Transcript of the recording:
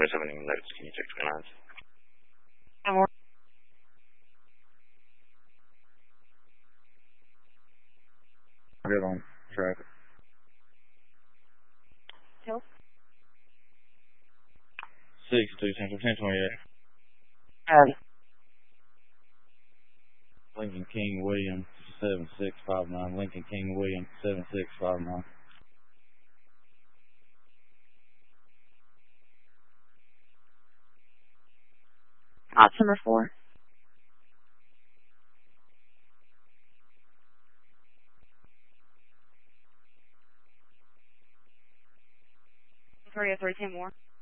noise of any notes. Can you check 29? More. Good on traffic. Hill? 62 Central 1028. Howdy. Lincoln King Williams 7659. Lincoln King Williams 7659. Option 4. Sorry, 10 more.